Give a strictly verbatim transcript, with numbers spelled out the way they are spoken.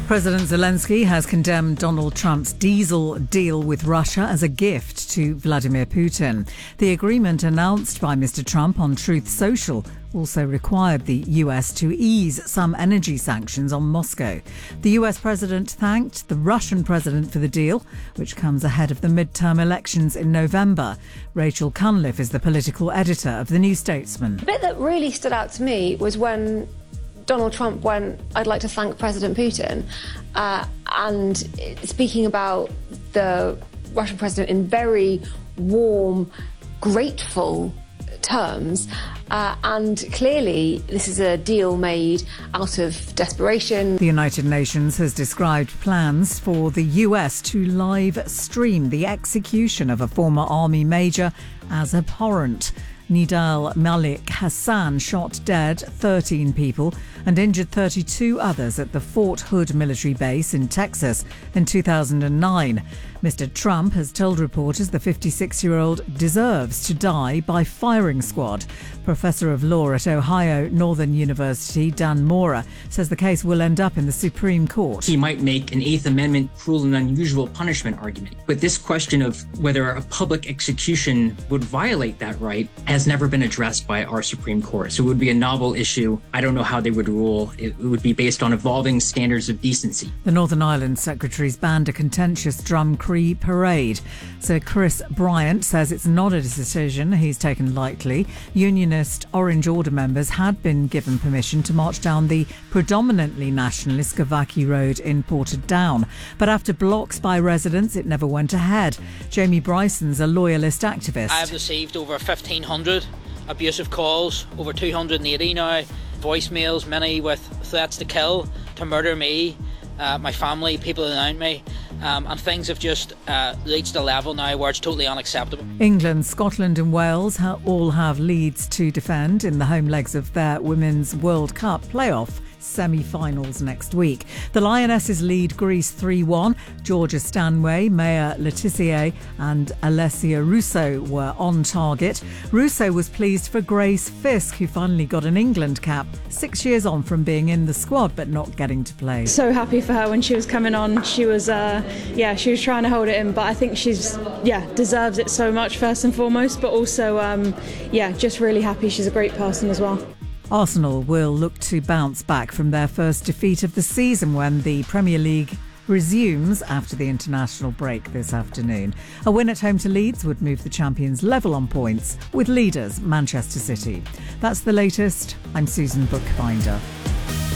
President Zelensky has condemned Donald Trump's diesel deal with Russia as a gift to Vladimir Putin. The agreement announced by Mister Trump on Truth Social also required the U S to ease some energy sanctions on Moscow. The U S president thanked the Russian president for the deal, which comes ahead of the midterm elections in November. Rachel Cunliffe is the political editor of The New Statesman. The bit that really stood out to me was when Donald Trump went, "I'd like to thank President Putin," uh, and speaking about the Russian president in very warm, grateful terms. Uh, and clearly, this is a deal made out of desperation. The United Nations has described plans for the U S to live stream the execution of a former army major as abhorrent. Nidal Malik Hassan shot dead thirteen people and injured thirty-two others at the Fort Hood military base in Texas in two thousand nine. Mister Trump has told reporters the fifty-six-year-old deserves to die by firing squad. Professor of law at Ohio Northern University, Dan Mora, says the case will end up in the Supreme Court. He might make an Eighth Amendment cruel and unusual punishment argument. But this question of whether a public execution would violate that right has never been addressed by our Supreme Court. So it would be a novel issue. I don't know how they would rule. It would be based on evolving standards of decency. The Northern Ireland secretaries banned a contentious drum cree parade. Sir Chris Bryant says it's not a decision he's taken lightly. Unionist Orange Order members had been given permission to march down the predominantly nationalist Gavaki Road in Portadown. But after blocks by residents, it never went ahead. Jamie Bryson's a loyalist activist. I have received over fifteen hundred abusive calls, over two hundred eighty now, voicemails, many with threats to kill, to murder me, uh, my family, people around me. Um, and things have just uh, reached a level now where it's totally unacceptable. England, Scotland and Wales ha- all have leads to defend in the home legs of their Women's World Cup playoff semi-finals next week. The Lionesses lead Greece three one. Georgia Stanway, Maya Letitia and Alessia Russo were on target. Russo was pleased for Grace Fisk, who finally got an England cap, six years on from being in the squad but not getting to play. So happy for her when she was coming on. She was, uh, yeah, she was trying to hold it in, but I think she's, yeah, deserves it so much first and foremost, but also, um, yeah, just really happy. She's a great person as well. Arsenal will look to bounce back from their first defeat of the season when the Premier League resumes after the international break this afternoon. A win at home to Leeds would move the champions level on points with leaders Manchester City. That's the latest. I'm Susan Bookbinder.